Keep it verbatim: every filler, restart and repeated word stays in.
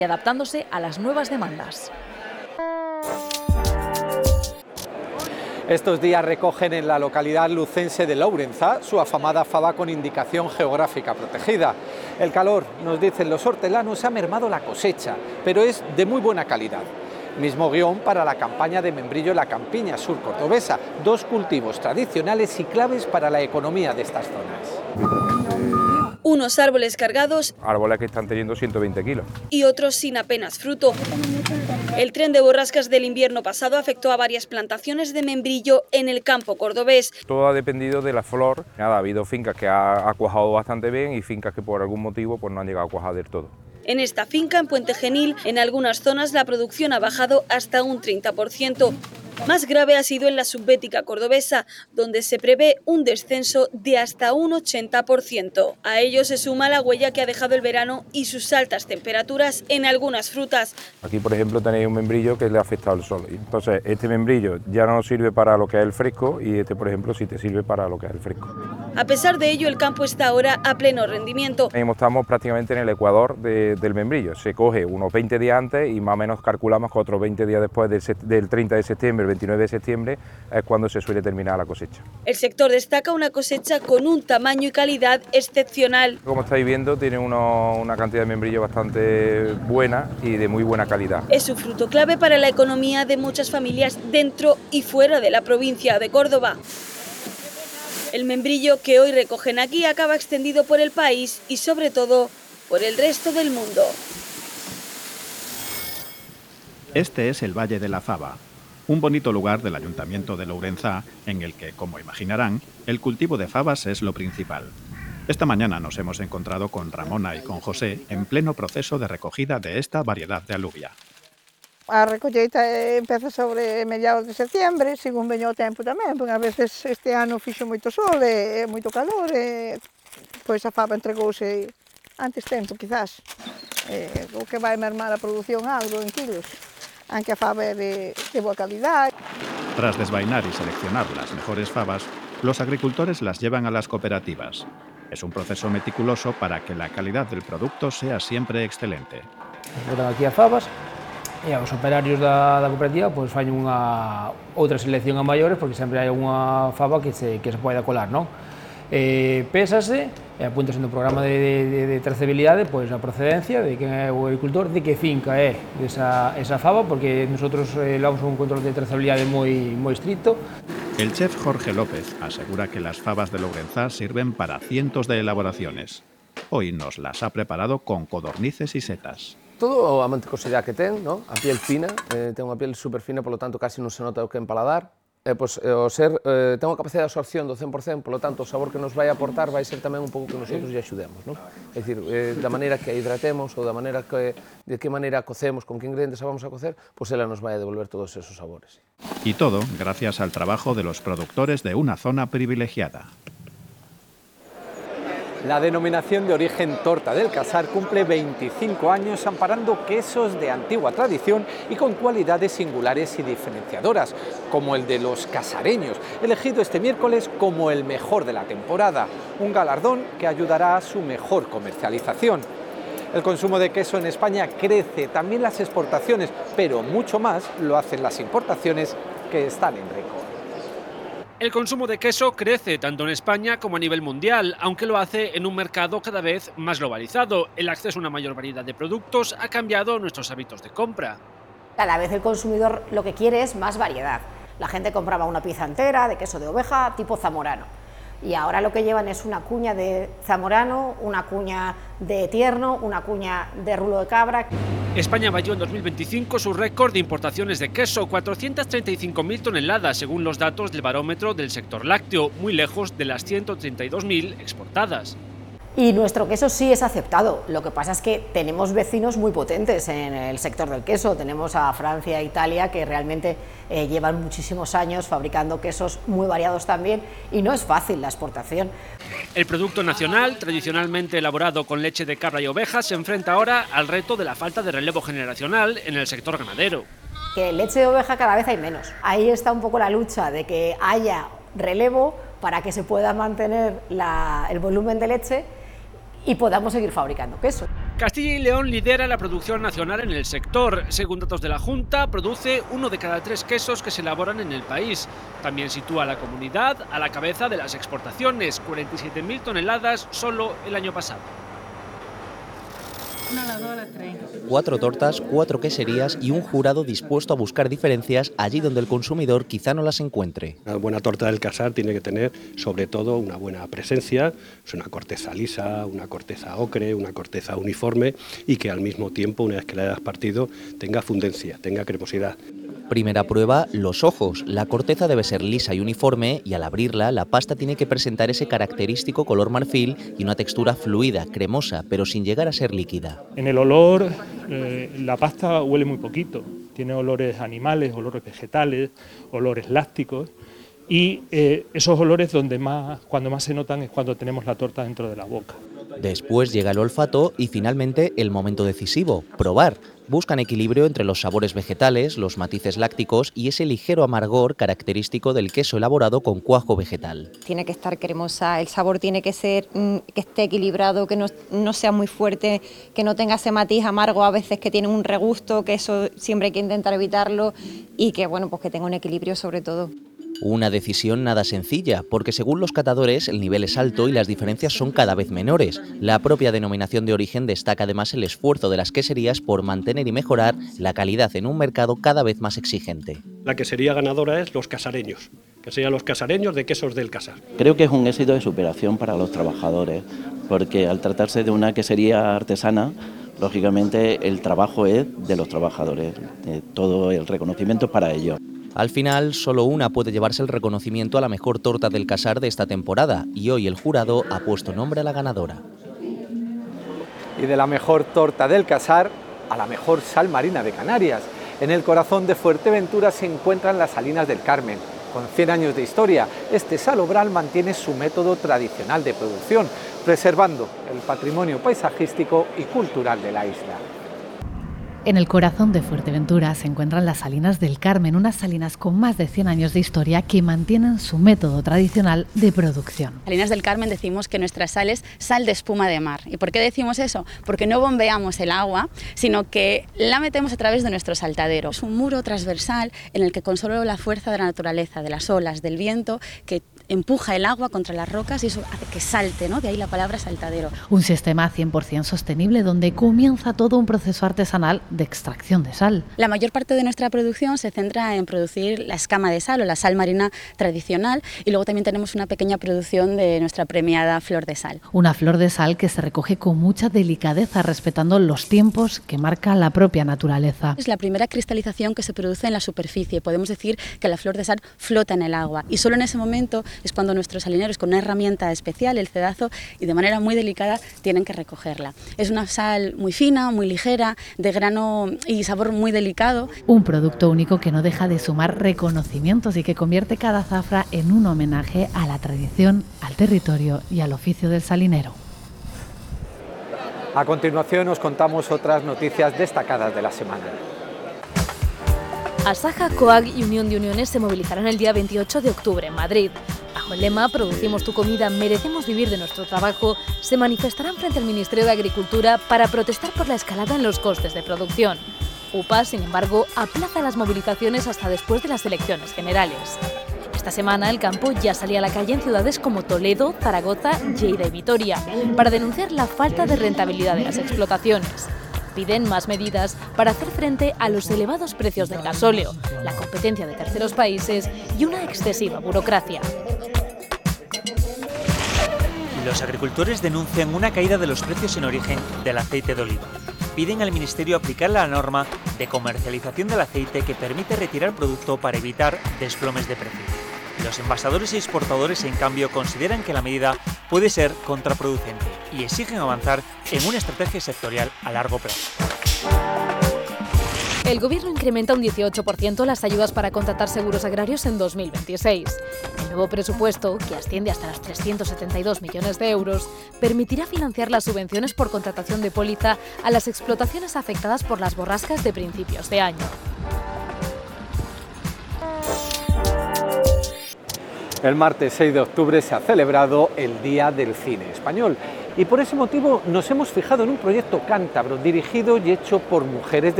y adaptándose a las nuevas demandas. Estos días recogen en la localidad lucense de Lourenzá su afamada faba con indicación geográfica protegida. El calor, nos dicen los hortelanos, ha mermado la cosecha, pero es de muy buena calidad. Mismo guión para la campaña de membrillo en la campiña sur cordobesa, dos cultivos tradicionales y claves para la economía de estas zonas. Unos árboles cargados, árboles que están teniendo ciento veinte kilos, y otros sin apenas fruto. El tren de borrascas del invierno pasado afectó a varias plantaciones de membrillo en el campo cordobés. Todo ha dependido de la flor. Nada, ha habido fincas que ha, ha cuajado bastante bien y fincas que por algún motivo pues, no han llegado a cuajar del todo. En esta finca, en Puente Genil, en algunas zonas la producción ha bajado hasta un treinta por ciento. Más grave ha sido en la subbética cordobesa, donde se prevé un descenso de hasta un ochenta por ciento. A ello se suma la huella que ha dejado el verano y sus altas temperaturas en algunas frutas. Aquí, por ejemplo, tenéis un membrillo que le ha afectado el sol. Entonces, este membrillo ya no sirve para lo que es el fresco y este, por ejemplo, sí te sirve para lo que es el fresco. A pesar de ello, el campo está ahora a pleno rendimiento. Estamos prácticamente en el ecuador de, del membrillo. Se coge unos veinte días antes y más o menos calculamos que otros veinte días después del, del treinta de septiembre, el veintinueve de septiembre, es cuando se suele terminar la cosecha. El sector destaca una cosecha con un tamaño y calidad excepcional. Como estáis viendo, tiene uno, una cantidad de membrillo bastante buena y de muy buena calidad. Es un fruto clave para la economía de muchas familias dentro y fuera de la provincia de Córdoba. El membrillo que hoy recogen aquí acaba extendido por el país y sobre todo por el resto del mundo. Este es el Valle de la Faba, un bonito lugar del Ayuntamiento de Lourenzá en el que, como imaginarán, el cultivo de fabas es lo principal. Esta mañana nos hemos encontrado con Ramona y con José en pleno proceso de recogida de esta variedad de alubia. A recolleita empeza sobre mediados de setembro, según veño o tempo tamén, porque a veces este ano fixo moito sol e moito calor, e pois a faba entregouse antes tempo, quizás, e, o que vai mermar a produción algo en kilos, aunque a faba é de, de boa calidad. Tras desvainar y seleccionar las mejores fabas, los agricultores las llevan a las cooperativas. Es un proceso meticuloso para que la calidad del producto sea siempre excelente. Botan aquí a fabas, e os operarios da, da cooperativa pois fan unha outra selección a maiores porque sempre hai unha faba que se, que se pode colar, non? Eh, pésase e apúntase no programa de, de, de trazabilidade pois a procedencia de quen é o agricultor, de que finca é esa, esa faba, porque nosotros eh, levamos un control de trazabilidade moi, moi estricto. El chef Jorge López asegura que las fabas de Lourenzá sirven para cientos de elaboraciones. Hoy nos las ha preparado con codornices y setas. Todo a mantecosidade que ten, non? A piel fina, eh, ten unha piel super fina, polo tanto casi non se nota o que empaladar. Eh, pois, eh, o ser, eh, ten unha capacidade de absorción do cen por cento, polo tanto o sabor que nos vai aportar vai ser tamén un pouco que nosotros lle axudemos, non? É dicir, eh, da maneira que a hidratemos ou da maneira que, de que maneira cocemos, con que ingredientes a vamos a cocer, pois ela nos vai a devolver todos esos sabores. Y todo gracias al trabajo de los productores de una zona privilegiada. La denominación de origen Torta del Casar cumple veinticinco años amparando quesos de antigua tradición y con cualidades singulares y diferenciadoras, como el de los casareños, elegido este miércoles como el mejor de la temporada, un galardón que ayudará a su mejor comercialización. El consumo de queso en España crece, también las exportaciones, pero mucho más lo hacen las importaciones que están en récord. El consumo de queso crece tanto en España como a nivel mundial, aunque lo hace en un mercado cada vez más globalizado. El acceso a una mayor variedad de productos ha cambiado nuestros hábitos de compra. Cada vez el consumidor lo que quiere es más variedad. La gente compraba una pieza entera de queso de oveja tipo zamorano. Y ahora lo que llevan es una cuña de zamorano, una cuña de tierno, una cuña de rulo de cabra. España batió en dos mil veinticinco su récord de importaciones de queso, cuatrocientas treinta y cinco mil toneladas, según los datos del barómetro del sector lácteo, muy lejos de las ciento treinta y dos mil exportadas. Y nuestro queso sí es aceptado, lo que pasa es que tenemos vecinos muy potentes en el sector del queso, tenemos a Francia e Italia que realmente eh, llevan muchísimos años fabricando quesos muy variados también y no es fácil la exportación. El producto nacional, tradicionalmente elaborado con leche de cabra y oveja, se enfrenta ahora al reto de la falta de relevo generacional en el sector ganadero. Que leche de oveja cada vez hay menos, ahí está un poco la lucha de que haya relevo para que se pueda mantener la, el volumen de leche y podamos seguir fabricando queso. Castilla y León lidera la producción nacional en el sector. Según datos de la Junta, produce uno de cada tres quesos que se elaboran en el país. También sitúa a la comunidad a la cabeza de las exportaciones, cuarenta y siete mil toneladas solo el año pasado. Cuatro tortas, cuatro queserías y un jurado dispuesto a buscar diferencias allí donde el consumidor quizá no las encuentre. Una buena torta del Casar tiene que tener sobre todo una buena presencia, es una corteza lisa, una corteza ocre, una corteza uniforme y que al mismo tiempo, una vez que la hayas partido, tenga fundencia, tenga cremosidad. Primera prueba, los ojos. La corteza debe ser lisa y uniforme y al abrirla la pasta tiene que presentar ese característico color marfil y una textura fluida, cremosa, pero sin llegar a ser líquida. En el olor, eh, la pasta huele muy poquito, tiene olores animales, olores vegetales, olores lácticos y eh, esos olores donde más, cuando más se notan es cuando tenemos la torta dentro de la boca. Después llega el olfato y finalmente el momento decisivo, probar. Buscan equilibrio entre los sabores vegetales, los matices lácticos y ese ligero amargor característico del queso elaborado con cuajo vegetal. Tiene que estar cremosa, el sabor tiene que ser que esté equilibrado, que no, no sea muy fuerte, que no tenga ese matiz amargo a veces que tiene un regusto, que eso siempre hay que intentar evitarlo y que bueno, pues que tenga un equilibrio sobre todo. Una decisión nada sencilla, porque según los catadores el nivel es alto y las diferencias son cada vez menores. La propia denominación de origen destaca además el esfuerzo de las queserías por mantener y mejorar la calidad en un mercado cada vez más exigente. La quesería ganadora es Los Casareños, que sean los casareños de quesos del Casar. Creo que es un éxito de superación para los trabajadores, porque al tratarse de una quesería artesana, lógicamente el trabajo es de los trabajadores, todo el reconocimiento es para ellos. Al final, solo una puede llevarse el reconocimiento a la mejor torta del Casar de esta temporada y hoy el jurado ha puesto nombre a la ganadora. Y de la mejor torta del Casar a la mejor sal marina de Canarias. En el corazón de Fuerteventura se encuentran las Salinas del Carmen. Con cien años de historia, este salobral mantiene su método tradicional de producción, preservando el patrimonio paisajístico y cultural de la isla. En el corazón de Fuerteventura se encuentran las Salinas del Carmen, unas salinas con más de cien años de historia que mantienen su método tradicional de producción. Salinas del Carmen decimos que nuestra sal es sal de espuma de mar. ¿Y por qué decimos eso? Porque no bombeamos el agua, sino que la metemos a través de nuestro saltadero. Es un muro transversal en el que con solo la fuerza de la naturaleza, de las olas, del viento, que empuja el agua contra las rocas y eso hace que salte, ¿no? De ahí la palabra saltadero. Un sistema cien por cien sostenible donde comienza todo un proceso artesanal de extracción de sal. La mayor parte de nuestra producción se centra en producir la escama de sal o la sal marina tradicional y luego también tenemos una pequeña producción de nuestra premiada flor de sal. Una flor de sal que se recoge con mucha delicadeza respetando los tiempos que marca la propia naturaleza. Es la primera cristalización que se produce en la superficie. Podemos decir que la flor de sal flota en el agua y solo en ese momento es cuando nuestros salineros con una herramienta especial, el cedazo, y de manera muy delicada tienen que recogerla. Es una sal muy fina, muy ligera, de grano y sabor muy delicado. Un producto único que no deja de sumar reconocimientos y que convierte cada zafra en un homenaje a la tradición, al territorio y al oficio del salinero. A continuación os contamos otras noticias destacadas de la semana. Asaja, Coag y Unión de Uniones se movilizarán el día veintiocho de octubre en Madrid. Bajo el lema "Producimos tu comida, merecemos vivir de nuestro trabajo", se manifestarán frente al Ministerio de Agricultura para protestar por la escalada en los costes de producción. UPA, sin embargo, aplaza las movilizaciones hasta después de las elecciones generales. Esta semana el campo ya salía a la calle en ciudades como Toledo, Zaragoza, Lleida y Vitoria para denunciar la falta de rentabilidad de las explotaciones. Piden más medidas para hacer frente a los elevados precios del gasóleo, la competencia de terceros países y una excesiva burocracia. Los agricultores denuncian una caída de los precios en origen del aceite de oliva. Piden al Ministerio aplicar la norma de comercialización del aceite que permite retirar el producto para evitar desplomes de precio. Los envasadores y exportadores, en cambio, consideran que la medida puede ser contraproducente y exigen avanzar en una estrategia sectorial a largo plazo. El Gobierno incrementa un dieciocho por ciento las ayudas para contratar seguros agrarios en dos mil veintiséis. El nuevo presupuesto, que asciende hasta los trescientos setenta y dos millones de euros, permitirá financiar las subvenciones por contratación de póliza a las explotaciones afectadas por las borrascas de principios de año. El martes seis de octubre se ha celebrado el Día del Cine Español Y por ese motivo nos hemos fijado en un proyecto cántabro dirigido y hecho por mujeres de